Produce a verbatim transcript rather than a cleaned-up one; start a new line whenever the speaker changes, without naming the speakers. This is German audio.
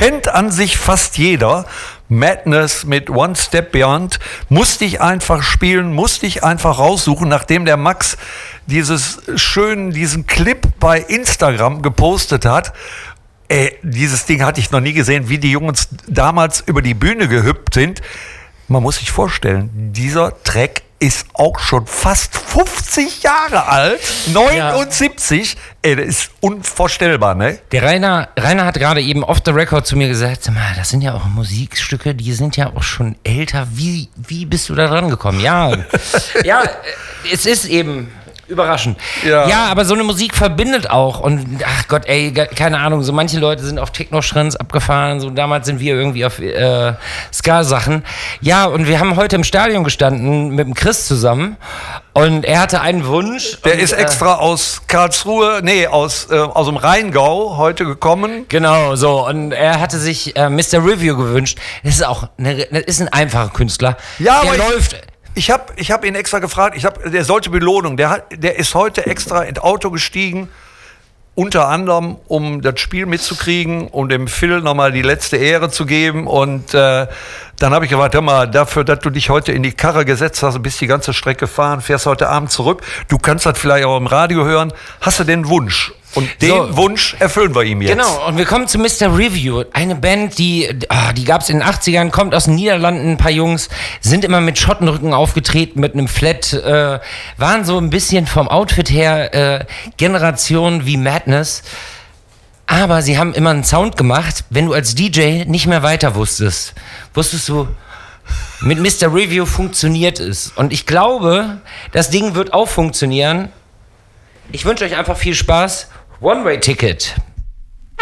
kennt an sich fast jeder. Madness mit One Step Beyond. Musste ich einfach spielen, musste ich einfach raussuchen, nachdem der Max dieses schönen, diesen Clip bei Instagram gepostet hat. Ey, dieses Ding hatte ich noch nie gesehen, wie die Jungs damals über die Bühne gehüpft sind. Man muss sich vorstellen, dieser Track ist auch schon fast fünfzig Jahre alt, neunundsiebzig. Ja. Ey, das ist unvorstellbar, ne?
Der Rainer, Rainer hat gerade eben off the record zu mir gesagt, sag mal, das sind ja auch Musikstücke, die sind ja auch schon älter. Wie, wie bist du da dran gekommen? Ja, ja, es ist eben überraschend. Ja. ja, aber so eine Musik verbindet auch. Und ach Gott, ey, keine Ahnung, so manche Leute sind auf Techno-Schrinz abgefahren, so damals sind wir irgendwie auf äh, Ska-Sachen. Ja, und wir haben heute im Stadion gestanden mit dem Chris zusammen und er hatte einen Wunsch.
Der
und,
ist extra äh, aus Karlsruhe, nee, aus, äh, aus dem Rheingau heute gekommen.
Genau, so. Und er hatte sich äh, Mister Review gewünscht. Das ist auch, eine, das ist ein einfacher Künstler.
Ja,
der
aber
läuft...
Ich Ich habe ich hab ihn extra gefragt, ich hab, der sollte Belohnung, der, hat, der ist heute extra ins Auto gestiegen, unter anderem, um das Spiel mitzukriegen, um dem Phil nochmal die letzte Ehre zu geben. Und äh, dann habe ich gesagt, hör mal, dafür, dass du dich heute in die Karre gesetzt hast und bist die ganze Strecke fahren, fährst heute Abend zurück, du kannst das vielleicht auch im Radio hören, hast du den Wunsch? Und den so. Wunsch erfüllen wir ihm jetzt.
Genau, und wir kommen zu Mister Review. Eine Band, die, ah, die gab es in den achtzigern, kommt aus den Niederlanden, ein paar Jungs, sind immer mit Schottenrücken aufgetreten, mit einem Flat, äh, waren so ein bisschen vom Outfit her äh, Generation wie Madness. Aber sie haben immer einen Sound gemacht, wenn du als D J nicht mehr weiter wusstest. Wusstest du, mit Mister Review funktioniert es. Und ich glaube, das Ding wird auch funktionieren. Ich wünsche euch einfach viel Spaß. One-Way-Ticket.